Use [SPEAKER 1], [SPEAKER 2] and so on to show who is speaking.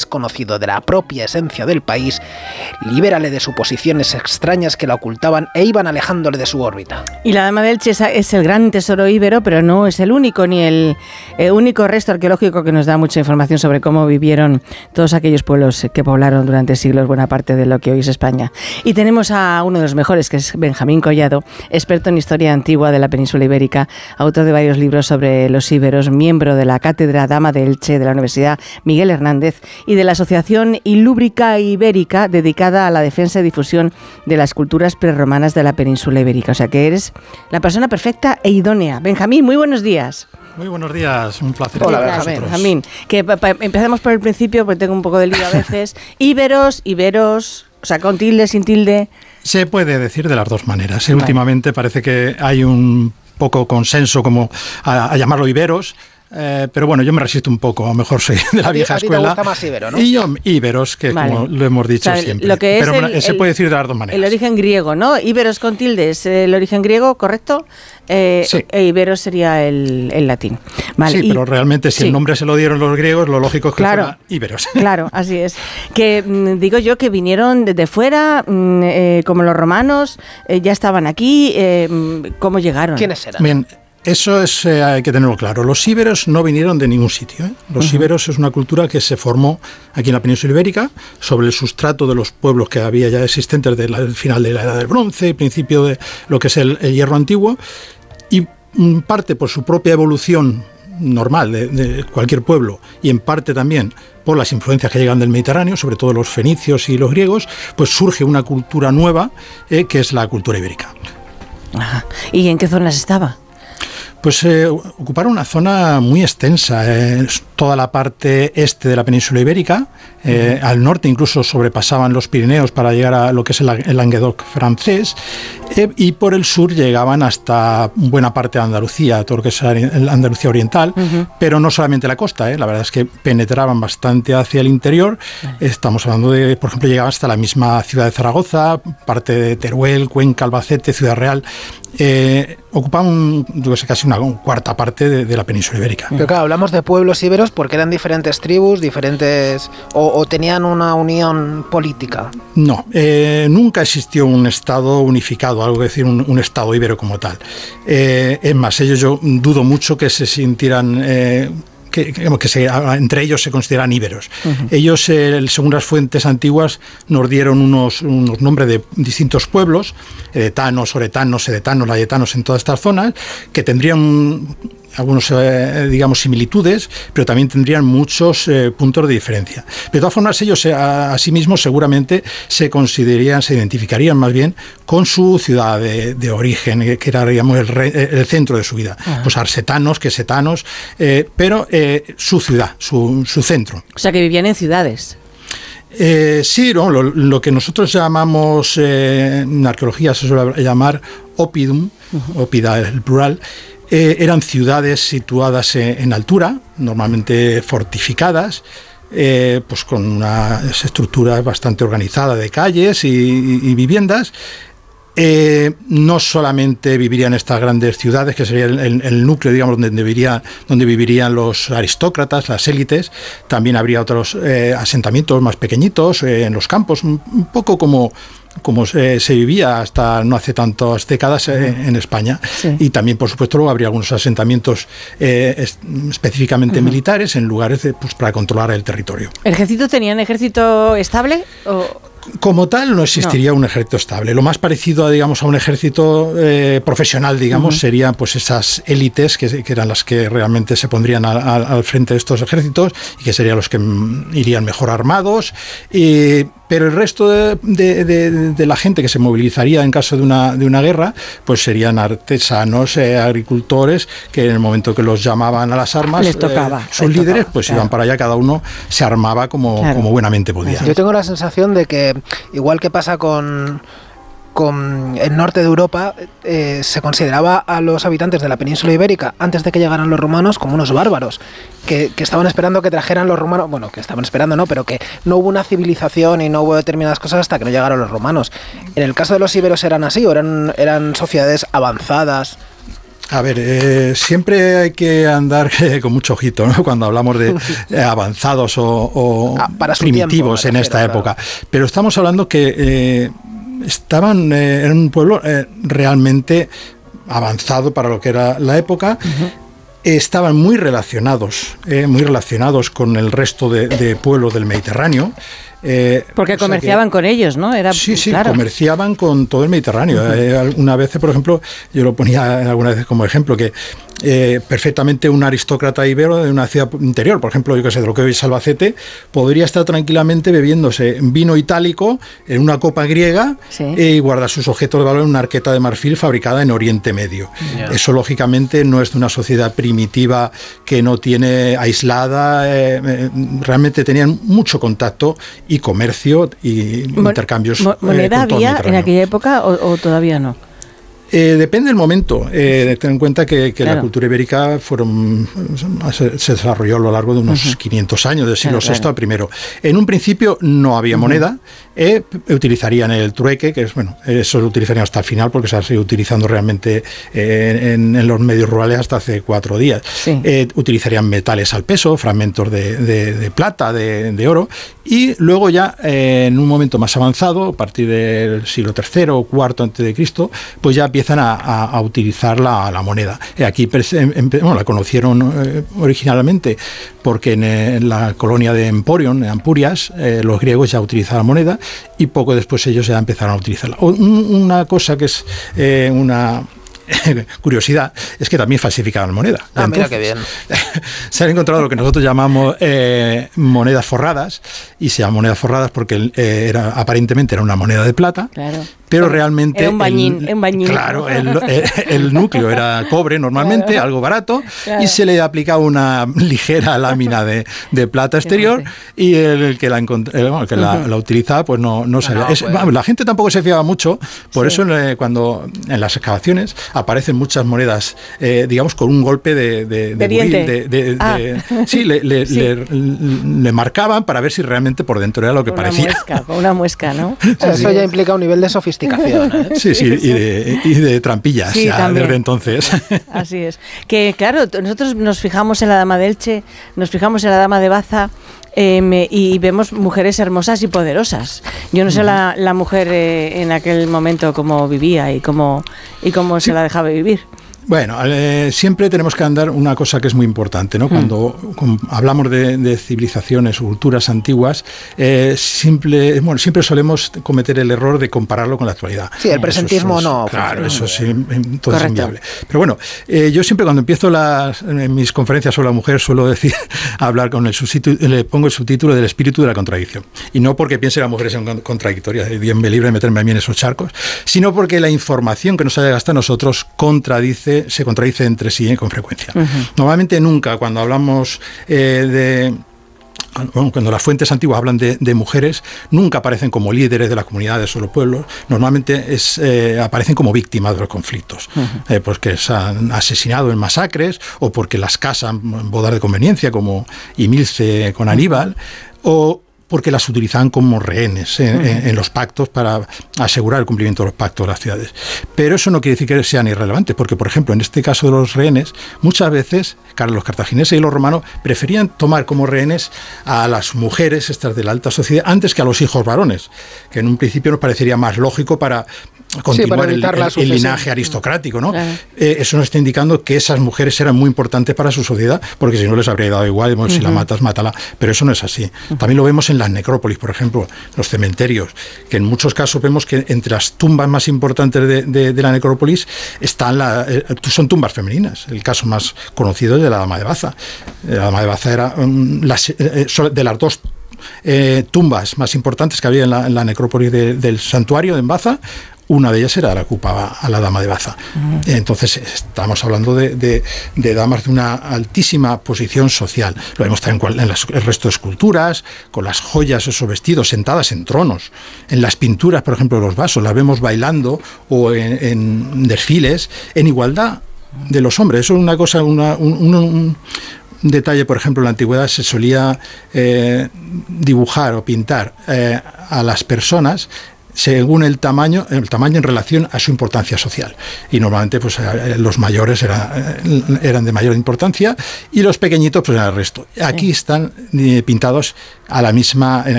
[SPEAKER 1] desconocido de la propia esencia del país, libérale de suposiciones extrañas que la ocultaban e iban alejándole de su órbita.
[SPEAKER 2] Y la Dama de Elche es el gran tesoro íbero, pero no es el único ni el único resto arqueológico que nos da mucha información sobre cómo vivieron todos aquellos pueblos que poblaron durante siglos buena parte de lo que hoy es España. Y tenemos a uno de los mejores, que es Benjamín Collado, experto en historia antigua de la península ibérica, autor de varios libros sobre los íberos, miembro de la Cátedra Dama de Elche de la Universidad Miguel Hernández y de la Asociación Ilúbrica Ibérica, dedicada a la defensa y difusión de las culturas prerromanas de la península ibérica. O sea que eres la persona perfecta e idónea. Benjamín, muy buenos días.
[SPEAKER 3] Muy buenos días, un placer.
[SPEAKER 1] Hola,
[SPEAKER 2] Benjamín. Que empezamos por el principio, porque tengo un poco de lío a veces. Íberos, o sea, con tilde, sin tilde.
[SPEAKER 3] Se puede decir de las dos maneras.
[SPEAKER 2] Vale.
[SPEAKER 3] Últimamente parece que hay un poco consenso como a llamarlo iberos. Pero bueno, yo me resisto un poco, a lo mejor soy de la vieja escuela.
[SPEAKER 1] A ti te gusta más íbero, ¿no?
[SPEAKER 3] Y yo, íberos, que
[SPEAKER 2] vale,
[SPEAKER 3] como lo hemos dicho, o sea, siempre.
[SPEAKER 2] Lo que es
[SPEAKER 3] pero se puede decir de las dos maneras.
[SPEAKER 2] El origen griego, ¿no? Íberos con tilde es el origen griego, ¿correcto?
[SPEAKER 3] Sí.
[SPEAKER 2] E íberos sería el latín. Vale,
[SPEAKER 3] sí, pero realmente si el nombre se lo dieron los griegos, lo lógico es que fueran íberos.
[SPEAKER 2] Claro, así es. Que digo yo que vinieron desde fuera, como los romanos, ya estaban aquí. ¿Cómo llegaron?
[SPEAKER 1] ¿Quiénes eran?
[SPEAKER 3] Bien. Eso hay que tenerlo claro. Los íberos no vinieron de ningún sitio, ¿eh? Los íberos es una cultura que se formó aquí en la península ibérica sobre el sustrato de los pueblos que había ya existentes del final de la Edad del Bronce, principio de lo que es el Hierro Antiguo, y en parte por su propia evolución normal de cualquier pueblo y en parte también por las influencias que llegan del Mediterráneo, sobre todo los fenicios y los griegos, pues surge una cultura nueva que es la cultura ibérica.
[SPEAKER 2] Ajá. ¿Y en qué zonas estaba?
[SPEAKER 3] Pues ocuparon una zona muy extensa, toda la parte este de la península ibérica, al norte incluso sobrepasaban los Pirineos para llegar a lo que es el Languedoc francés, y por el sur llegaban hasta buena parte de Andalucía, todo lo que es la Andalucía oriental, pero no solamente la costa, la verdad es que penetraban bastante hacia el interior. Estamos hablando de, por ejemplo, llegaban hasta la misma ciudad de Zaragoza, parte de Teruel, Cuenca, Albacete, Ciudad Real. Ocupaban casi una cuarta parte de la península ibérica.
[SPEAKER 1] Pero claro, hablamos de pueblos íberos porque eran diferentes tribus, diferentes o tenían una unión política.
[SPEAKER 3] No, nunca existió un estado unificado, algo que decir un estado íbero como tal. Es más, yo dudo mucho que se sintieran entre ellos se consideran íberos. Ellos, según las fuentes antiguas, nos dieron unos nombres de distintos pueblos, etanos, oretanos, edetanos, layetanos, en todas estas zonas, que tendrían algunos, similitudes, pero también tendrían muchos puntos de diferencia. De todas formas, ellos a sí mismos seguramente se identificarían más bien con su ciudad de origen, que era, digamos, el centro de su vida. Pues arsetanos, quesetanos, pero su ciudad, su centro.
[SPEAKER 2] O sea, que vivían en ciudades.
[SPEAKER 3] Sí, ¿no? Lo que nosotros llamamos, en arqueología se suele llamar oppidum, oppida es el plural. Eran ciudades situadas en altura, normalmente fortificadas, pues con una estructura bastante organizada de calles y viviendas. No solamente vivirían estas grandes ciudades, que sería el núcleo, digamos, donde vivirían los aristócratas, las élites. También habría otros asentamientos más pequeñitos en los campos, un poco como se vivía hasta no hace tantas décadas en España. Sí. Y también, por supuesto, luego habría algunos asentamientos específicamente militares en lugares pues, para controlar el territorio.
[SPEAKER 2] ¿El ejército tenía un ejército estable?
[SPEAKER 3] Como tal, no existiría un ejército estable. Lo más parecido a un ejército profesional, serían pues esas élites que eran las que realmente se pondrían al frente de estos ejércitos y que serían los que irían mejor armados. Pero el resto de la gente que se movilizaría en caso de una guerra, pues serían artesanos, agricultores, que en el momento que los llamaban a las armas, sus líderes, pues iban para allá, cada uno se armaba como buenamente podía.
[SPEAKER 1] Yo tengo la sensación de que, igual que pasa con el norte de Europa, se consideraba a los habitantes de la península ibérica, antes de que llegaran los romanos, como unos bárbaros, que estaban esperando que trajeran los romanos, bueno, que estaban esperando no, pero que no hubo una civilización y no hubo determinadas cosas hasta que no llegaron los romanos. En el caso de los íberos, ¿eran así o eran sociedades avanzadas?
[SPEAKER 3] A ver, siempre hay que andar con mucho ojito, ¿no? Cuando hablamos de avanzados o primitivos en esta época. Pero estamos hablando que estaban en un pueblo realmente avanzado para lo que era la época. Estaban muy relacionados con el resto de pueblos del Mediterráneo.
[SPEAKER 2] Porque comerciaban con ellos, ¿no?
[SPEAKER 3] Sí, claro. Comerciaban con todo el Mediterráneo. Alguna vez, por ejemplo, yo lo ponía alguna vez como ejemplo, que perfectamente un aristócrata ibero de una ciudad interior, por ejemplo, yo que sé, de lo que hoy es Albacete, podría estar tranquilamente bebiéndose vino itálico en una copa griega y guardar sus objetos de valor en una arqueta de marfil fabricada en Oriente Medio. Eso, lógicamente, no es de una sociedad primitiva que no tiene aislada. Realmente tenían mucho contacto y comercio y intercambios.
[SPEAKER 2] ¿Moneda había en aquella época o todavía no?
[SPEAKER 3] Depende del momento. Ten en cuenta que la cultura ibérica se desarrolló a lo largo de unos 500 años, del siglo VI al primero. En un principio no había moneda, utilizarían el trueque, que es, bueno, eso lo utilizarían hasta el final porque se ha seguido utilizando realmente en los medios rurales hasta hace 4 días. Utilizarían metales al peso, fragmentos de plata, de oro, y luego ya en un momento más avanzado, a partir del siglo III o IV antes de Cristo, pues ya empiezan a utilizar la moneda. Aquí la conocieron originalmente porque en la colonia de Emporion, en Ampurias, los griegos ya utilizaban moneda y poco después ellos ya empezaron a utilizarla. Una cosa que es una curiosidad es que también falsificaban moneda. Entonces,
[SPEAKER 1] mira qué bien.
[SPEAKER 3] Se han encontrado lo que nosotros llamamos monedas forradas, y se llaman monedas forradas porque aparentemente era una moneda de plata. Claro. Pero realmente
[SPEAKER 2] era un bañín.
[SPEAKER 3] Claro, el núcleo era cobre normalmente, algo barato, y se le aplicaba una ligera lámina de plata exterior, y el que la utilizaba pues no sabía. La gente tampoco se fiaba mucho, por eso cuando en las excavaciones aparecen muchas monedas, digamos, con un golpe de le marcaban para ver si realmente por dentro era lo que parecía.
[SPEAKER 2] Una muesca, ¿no?
[SPEAKER 1] Eso ya implica un nivel de sofisticación.
[SPEAKER 3] Sí, y de trampillas desde entonces.
[SPEAKER 2] Así es. Que claro, nosotros nos fijamos en la dama de Elche, nos fijamos en la dama de Baza, y vemos mujeres hermosas y poderosas. Yo no sé la mujer en aquel momento cómo vivía y cómo se la dejaba vivir.
[SPEAKER 3] Bueno, siempre tenemos que andar una cosa que es muy importante, ¿no? Cuando hablamos de civilizaciones o culturas antiguas, siempre solemos cometer el error de compararlo con la actualidad.
[SPEAKER 1] Sí, el presentismo no.
[SPEAKER 3] Claro, eso es inviable. Pero bueno, yo siempre cuando empiezo en mis conferencias sobre la mujer suelo hablar con le pongo el subtítulo del espíritu de la contradicción. Y no porque piense que las mujeres sean contradictorias, Dios me libre de meterme a mí en esos charcos, sino porque la información que nos haya hasta nosotros se contradice entre sí con frecuencia. Normalmente nunca, cuando hablamos cuando las fuentes antiguas hablan de mujeres, nunca aparecen como líderes de las comunidades o los pueblos, normalmente aparecen como víctimas de los conflictos, porque se han asesinado en masacres o porque las casan en bodas de conveniencia, como Imilce con Aníbal, o porque las utilizaban como rehenes en los pactos para asegurar el cumplimiento de los pactos de las ciudades. Pero eso no quiere decir que sean irrelevantes, porque, por ejemplo, en este caso de los rehenes, muchas veces los cartagineses y los romanos preferían tomar como rehenes a las mujeres estas de la alta sociedad antes que a los hijos varones, que en un principio nos parecería más lógico para continuar el linaje aristocrático, ¿no? Claro. Eso nos está indicando que esas mujeres eran muy importantes para su sociedad, porque si no les habría dado igual, si la matas, mátala, pero eso no es así. También lo vemos en las necrópolis, por ejemplo, los cementerios, que en muchos casos vemos que entre las tumbas más importantes de la necrópolis son tumbas femeninas. El caso más conocido es de la dama de Baza. La dama de Baza era de las dos tumbas más importantes que había en la necrópolis del santuario en Baza. Una de ellas era la que ocupaba a la dama de Baza. Entonces estamos hablando de damas de una altísima posición social. Lo vemos también en el resto de esculturas, con las joyas, esos vestidos, sentadas en tronos. En las pinturas, por ejemplo, de los vasos, las vemos bailando o en desfiles en igualdad de los hombres. Eso es una cosa, un detalle. Por ejemplo, en la antigüedad se solía dibujar o pintar a las personas según el tamaño en relación a su importancia social. Y normalmente pues los mayores eran de mayor importancia y los pequeñitos pues eran el resto. Aquí están pintados en